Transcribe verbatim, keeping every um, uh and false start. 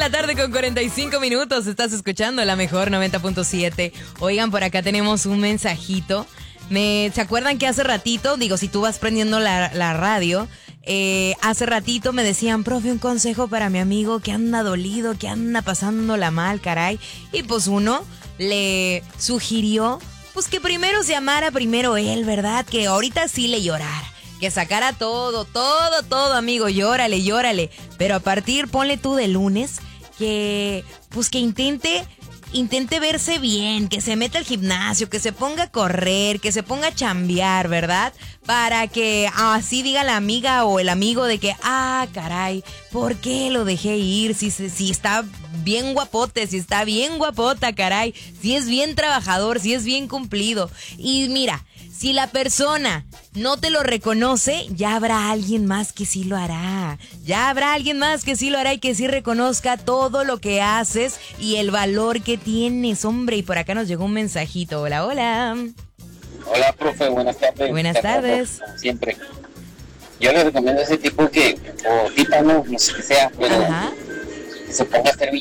la tarde con cuarenta y cinco minutos. Estás escuchando la mejor noventa punto siete. Oigan, por acá tenemos un mensajito. Me, ¿Se acuerdan que hace ratito, digo, si tú vas prendiendo la, la radio, eh, hace ratito me decían, profe, un consejo para mi amigo que anda dolido, que anda pasándola mal, caray? Y pues uno le sugirió, pues que primero se amara primero él, ¿verdad? Que ahorita sí le llorara. Que sacara todo, todo, todo, amigo, llórale, llórale. Pero a partir, ponle tú de lunes, que pues que intente, intente verse bien, que se meta al gimnasio, que se ponga a correr, que se ponga a chambear, ¿verdad? Para que así diga la amiga o el amigo de que, ah, caray, ¿por qué lo dejé ir? Si, si está bien guapote, si está bien guapota, caray, si es bien trabajador, si es bien cumplido. Y mira, si la persona no te lo reconoce, ya habrá alguien más que sí lo hará. Ya habrá alguien más que sí lo hará y que sí reconozca todo lo que haces y el valor que tienes, hombre. Y por acá nos llegó un mensajito. Hola, hola. Hola, profe, buenas tardes. Buenas tardes. Como siempre. Yo le recomiendo a ese tipo que, o tipa, no, no sé qué sea, pero Ajá. que se ponga a hacer